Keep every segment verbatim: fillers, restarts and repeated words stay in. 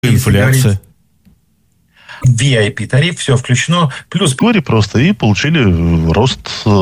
Инфляция. ви ай пи-тариф, все включено, плюс... Просто и получили рост,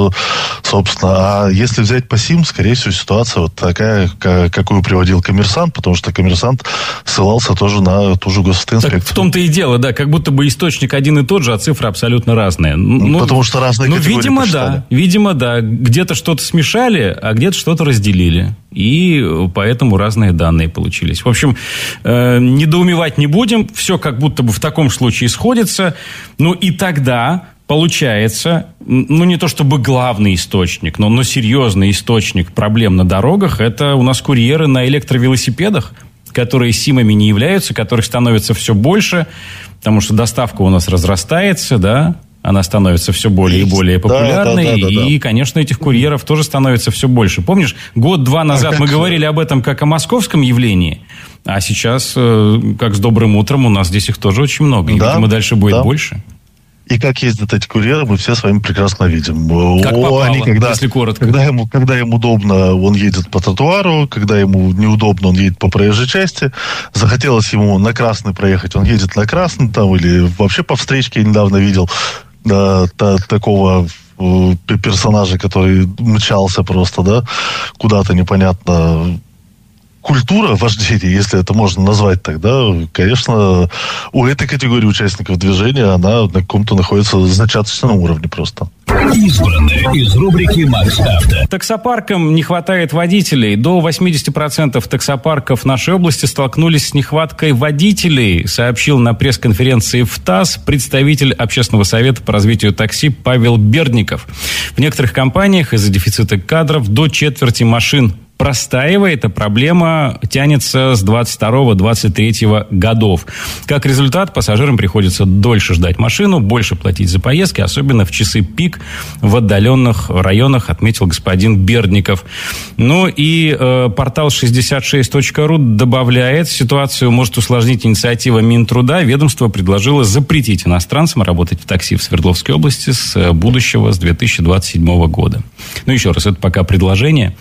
собственно. А если взять по СИМ, скорее всего, ситуация вот такая, какую приводил Коммерсант, потому что Коммерсант ссылался тоже на ту же госинспекцию. Так в том-то и дело, да, как будто бы источник один и тот же, а цифры абсолютно разные. Ну, потому что разные ну, категории видимо, посчитали. да, видимо, да. Где-то что-то смешали, а где-то что-то разделили. И поэтому разные данные получились. В общем, э, недоумевать не будем. Все как будто бы в таком случае сходится. Ну, и тогда получается, ну, не то чтобы главный источник, но, но серьезный источник проблем на дорогах, это у нас курьеры на электровелосипедах, которые СИМами не являются, которых становится все больше, потому что доставка у нас разрастается, да, она становится все более и более популярной, да, да, да, да, и, конечно, этих курьеров тоже становится все больше. Помнишь, год-два назад а мы говорили об этом как о московском явлении, а сейчас, как с добрым утром, у нас здесь их тоже очень много, и, да, видимо, дальше будет да. больше. И как ездят эти курьеры, мы все с вами прекрасно видим. Как О, попало, они, когда, если коротко. Когда ему, когда им удобно, он едет по тротуару, когда ему неудобно, он едет по проезжей части. Захотелось ему на красный проехать, он едет на красный, там, или вообще по встречке я недавно видел да, та, такого э, персонажа, который мчался просто, да, куда-то непонятно. Культура вождения, если это можно назвать так, да, конечно, у этой категории участников движения она на каком-то находится зачаточном уровне просто. Избранное из рубрики «Макс Авто». Таксопаркам не хватает водителей. До восемьдесят процентов таксопарков нашей области столкнулись с нехваткой водителей, сообщил на пресс-конференции в ТАСС представитель Общественного совета по развитию такси Павел Бердников. В некоторых компаниях из-за дефицита кадров до четверти машин простаивает, а проблема тянется с двадцать второго - двадцать третьего годов. Как результат, пассажирам приходится дольше ждать машину, больше платить за поездки, особенно в часы пик в отдаленных районах, отметил господин Бердников. Ну и э, портал шестьдесят шесть точка ру добавляет, ситуацию может усложнить инициатива Минтруда. Ведомство предложило запретить иностранцам работать в такси в Свердловской области с будущего, с две тысячи двадцать седьмого года. Ну, еще раз, это пока предложение.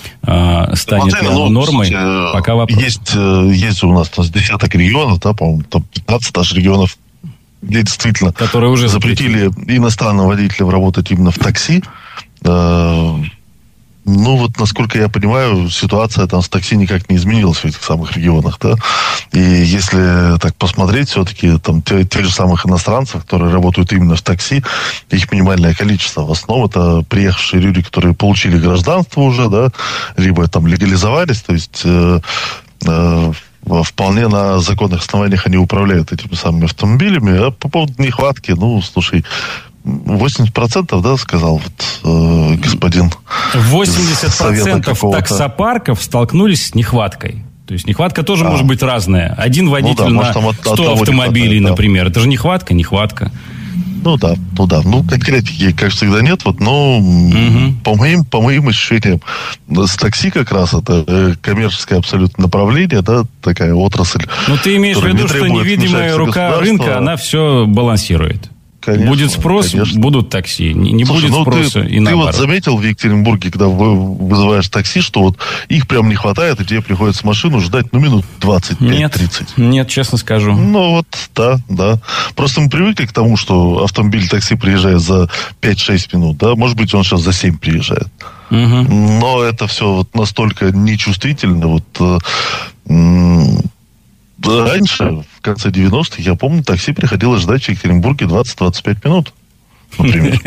Станет ну, нормой, слушайте, пока вопрос. Есть, есть у нас, у нас десяток регионов, да, по-моему, там пятнадцать даже регионов, где действительно которые уже запретили, запретили иностранным водителям работать именно в такси. Ну, вот, насколько я понимаю, ситуация там с такси никак не изменилась в этих самых регионах, да. И если так посмотреть, все-таки там те, те же самых иностранцев, которые работают именно в такси, их минимальное количество. В основном это приехавшие люди, которые получили гражданство уже, да, либо там легализовались, то есть э, э, вполне на законных основаниях они управляют этими самыми автомобилями. А по поводу нехватки, ну, слушай, восемьдесят процентов, да, сказал вот, э, господин. восемьдесят процентов таксопарков столкнулись с нехваткой. То есть нехватка тоже а. может быть разная. Один водитель ну, да, на может, там сто автомобилей, хватает, например. Да. Это же нехватка, нехватка. Ну да, ну да. Ну, конкретики, как всегда, нет. Вот, но угу. по, моим, по моим ощущениям, с такси как раз это коммерческое абсолютно направление, да, такая отрасль. Ну, ты имеешь в виду, что невидимая рука рынка, она все балансирует. Конечно, будет спрос, конечно. Будут такси. Не Слушай, будет спроса ты, и наоборот. Ты вот заметил в Екатеринбурге, когда вызываешь такси, что вот их прям не хватает, и тебе приходится машину ждать, ну, минут двадцать пять тридцать. Нет, нет, честно скажу. Ну, вот, да, да. Просто мы привыкли к тому, что автомобиль такси приезжает за пять-шесть минут, да, может быть, он сейчас за семь приезжает. Угу. Но это все вот настолько нечувствительно, вот... М- Раньше, в конце девяностых, я помню, такси приходилось ждать в Екатеринбурге двадцать-двадцать пять минут, например.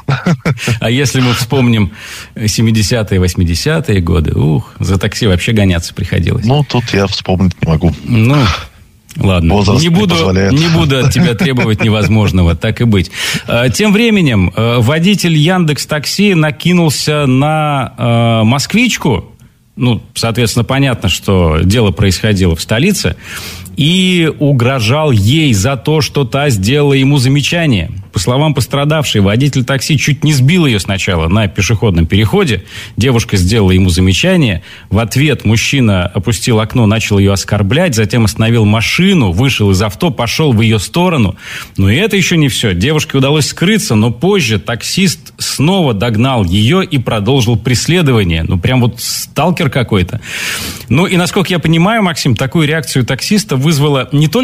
А если мы вспомним семидесятые, восьмидесятые годы, ух, за такси вообще гоняться приходилось. Ну, тут я вспомнить не могу. Ну, ладно. Не буду, не буду от тебя требовать невозможного, так и быть. Тем временем водитель Яндекс.Такси накинулся на москвичку. Ну, соответственно, понятно, что дело происходило в столице. И угрожал ей за то, что та сделала ему замечание. По словам пострадавшей, водитель такси чуть не сбил ее сначала на пешеходном переходе. Девушка сделала ему замечание. В ответ мужчина опустил окно, начал ее оскорблять. Затем остановил машину, вышел из авто, пошел в ее сторону. Но и это еще не все. Девушке удалось скрыться, но позже таксист снова догнал ее и продолжил преследование. Ну, прям вот сталкер какой-то. Ну, и насколько я понимаю, Максим, такую реакцию таксиста вызвала не только